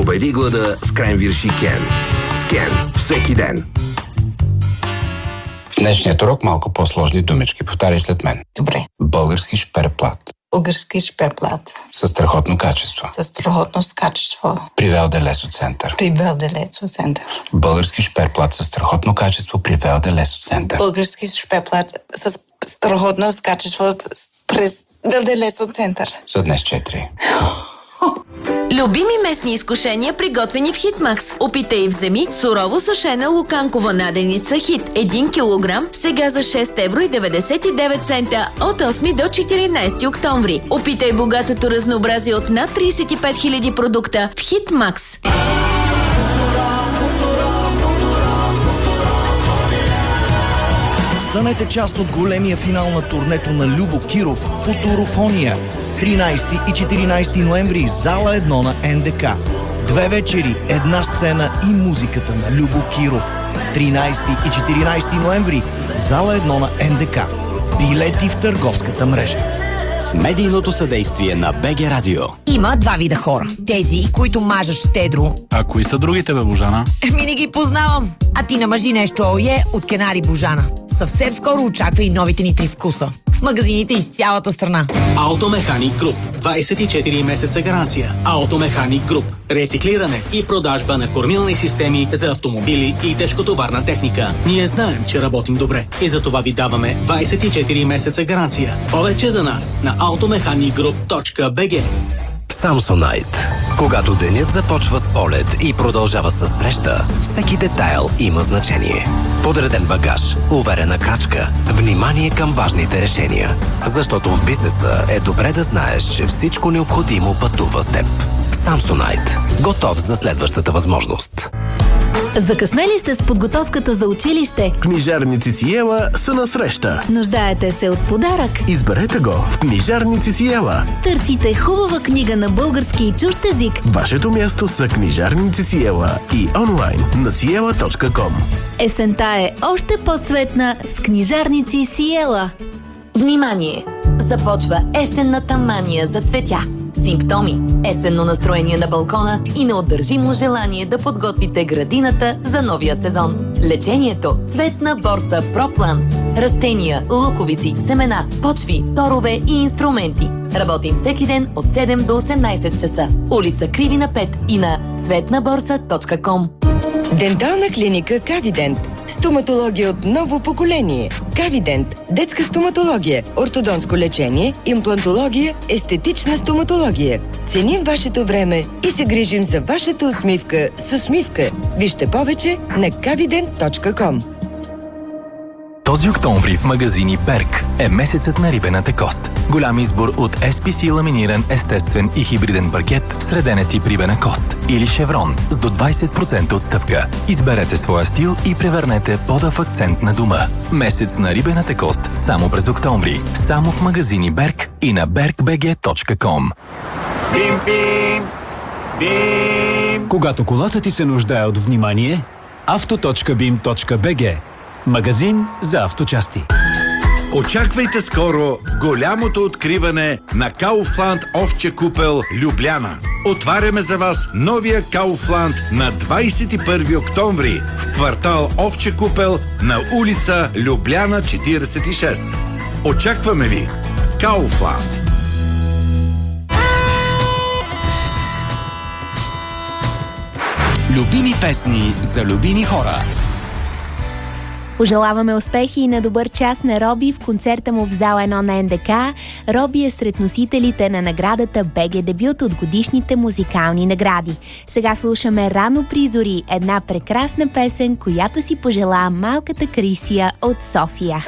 Победи глада с кренвирши Кен. С Кен всеки ден. В днешният урок малко по-сложни думички. Повтаряй след мен. Добре. Български шперплат. Български шперплат. Със страхотно качество. Със страхотно качество. При Велде Лесоцентър. При Велде Лесоцентър. Български шперплат със страхотно качество при Велде Лесоцентър. Български шперплат с страхотно качество през Велде Лесоцентър. За днес 4. Любими местни изкушения, приготвени в Хитмакс. Опитай и вземи сурово сушена луканкова наденица Хит 1 кг, сега за 6,99 евро от 8 до 14 октомври. Опитай богатото разнообразие от над 35 000 продукта в Хитмакс. Станете част от големия финал на турнето на Любо Киров «Футурофония». 13 и 14 ноември, зала 1 на НДК. 2 вечери, една сцена и музиката на Любо Киров. 13 и 14 ноември, зала 1 на НДК. Билети в търговската мрежа. С медийното съдействие на БГ Радио. Има два вида хора. Тези, които мажат щедро. А кои са другите, бе, Божана? Не ги познавам. А ти намажи нещо ое от Кенари Божана. Съвсем скоро очаква и новите ни 3 вкуса. В магазините из цялата страна. Автомеханик Груп. 24 месеца гаранция. Автомеханик Груп. Рециклиране и продажба на кормилни системи за автомобили и тежкотоварна техника. Ние знаем, че работим добре и за това ви даваме 24 месеца гаранция. Повече за нас на automechanicgroup.bg. Samsonite. Когато денят започва с полет и продължава със среща, всеки детайл има значение. Подреден багаж, уверена крачка, внимание към важните решения. Защото в бизнеса е добре да знаеш, че всичко необходимо пътува с теб. Samsonite. Готов за следващата възможност. Закъснели сте с подготовката за училище? Книжарници Сиела са на среща. Нуждаете се от подарък? Изберете го в Книжарници Сиела. Търсите хубава книга на български и чужд език? Вашето място са Книжарници Сиела и онлайн на siela.com. Есента е още по-цветна с Книжарници Сиела. Внимание! Започва есенната мания за цветя. Симптоми, есенно настроение на балкона и неотдържимо желание да подготвите градината за новия сезон. Лечението – цветна борса ProPlants. Растения, луковици, семена, почви, торове и инструменти. Работим всеки ден от 7 до 18 часа. Улица Кривина 5 и на цветнаборса.com. Дентална клиника Кавидент. Стоматология от ново поколение. Кавидент. Детска стоматология, ортодонско лечение, имплантология, естетична стоматология. Ценим вашето време и се грижим за вашата усмивка с усмивка. Вижте повече на kavident.com. Този октомври в магазини Берг е месецът на рибената кост. Голям избор от SPC ламиниран естествен и хибриден паркет с реден тип рибена кост или шеврон с до 20% отстъпка. Изберете своя стил и превърнете пода в акцент на дома. Месец на рибената кост само през октомври. Само в магазини Берг и на bergbg.com. Бим, бим, бим. Когато колата ти се нуждае от внимание, auto.bim.bg. Магазин за авточасти. Очаквайте скоро голямото откриване на Kaufland овче купел Любляна. Отваряме за вас новия Kaufland на 21 октомври в квартал Овче купел на улица Любляна 46. Очакваме ви! Kaufland. Любими песни за любими хора. Пожелаваме успехи и на добър час на Роби в концерта му в зала 1 на НДК. Роби е сред носителите на наградата БГ Дебют от годишните музикални награди. Сега слушаме Рано при зори, една прекрасна песен, която си пожела малката Крисия от София.